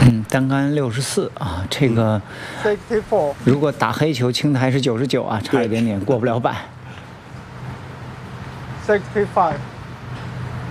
单杆64啊，这个如果打黑球，青台是99啊，差一点点过不了板。 65